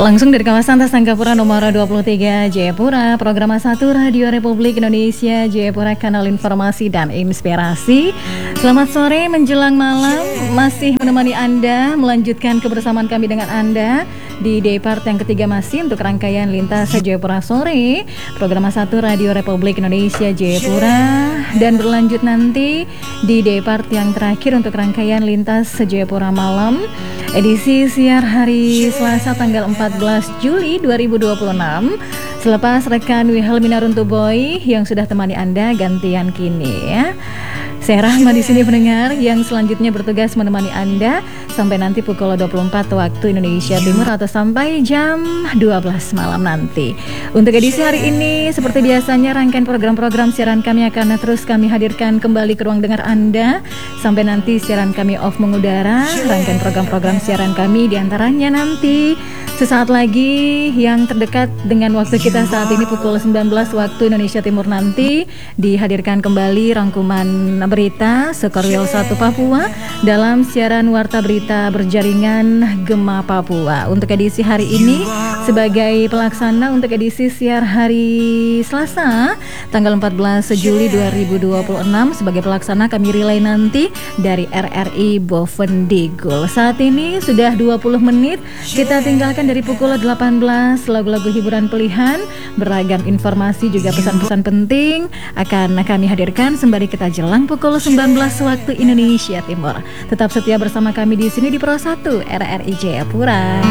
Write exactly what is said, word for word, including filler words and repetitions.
Langsung dari kawasan Tasangkapura nomor dua puluh tiga Jayapura, program satu Radio Republik Indonesia Jayapura, kanal informasi dan inspirasi. Selamat sore menjelang malam, masih menemani Anda, melanjutkan kebersamaan kami dengan Anda di day part yang ketiga masih untuk rangkaian Lintas Jayapura Sore, program satu Radio Republik Indonesia Jayapura, dan berlanjut nanti di day part yang terakhir untuk rangkaian Lintas Jayapura Malam, edisi siar hari Selasa tanggal empat belas Juli dua ribu dua puluh enam. Selepas rekan Wilhelmina Minaruntuboy yang sudah temani Anda gantian kini ya. Saya Rahma di sini pendengar yang selanjutnya bertugas menemani Anda sampai nanti pukul dua puluh empat waktu Indonesia Timur atau sampai jam dua belas malam nanti. Untuk edisi hari ini seperti biasanya rangkaian program-program siaran kami akan terus kami hadirkan kembali ke ruang dengar Anda sampai nanti siaran kami off mengudara. Rangkaian program-program siaran kami diantaranya nanti sesaat lagi yang terdekat dengan waktu kita saat ini pukul sembilan belas waktu Indonesia Timur nanti dihadirkan kembali rangkuman berita Sekorwil satu Papua dalam siaran Warta Berita Berjaringan Gema Papua. Untuk edisi hari ini sebagai pelaksana untuk edisi siar hari Selasa tanggal empat belas Juli dua ribu dua puluh enam sebagai pelaksana kami relay nanti dari R R I Bovendigul. Saat ini sudah dua puluh menit kita tinggalkan dari pukul delapan belas, lagu-lagu hiburan pilihan, beragam informasi juga pesan-pesan penting akan kami hadirkan sembari kita jelang pukul sembilan belas waktu Indonesia Timur. Tetap setia bersama kami di sini di Pro satu R R I Jayapura.